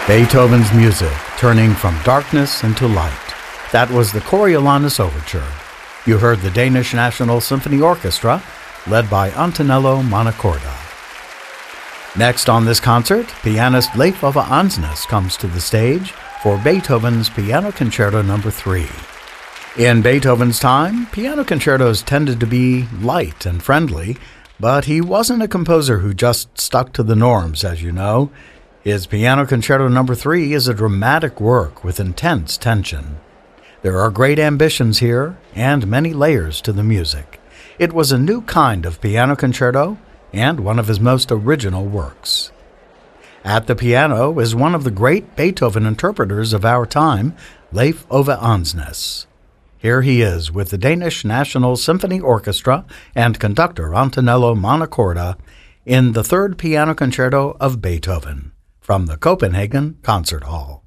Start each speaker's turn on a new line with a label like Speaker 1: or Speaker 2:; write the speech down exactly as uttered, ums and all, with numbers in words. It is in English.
Speaker 1: Beethoven's music turning from darkness into light. That was the Coriolanus Overture. You heard the Danish National Symphony Orchestra, led by Antonello Montecorda. Next on this concert, pianist Leif Ove Andsnes comes to the stage for Beethoven's Piano Concerto Number three. In Beethoven's time, piano concertos tended to be light and friendly, but he wasn't a composer who just stuck to the norms, as you know. His Piano Concerto Number three is a dramatic work with intense tension. There are great ambitions here and many layers to the music. It was a new kind of piano concerto and one of his most original works. At the piano is one of the great Beethoven interpreters of our time, Leif Ove Andsnes. Here he is with the Danish National Symphony Orchestra and conductor Antonello Montecorda in the Third Piano Concerto of Beethoven from the Copenhagen Concert Hall.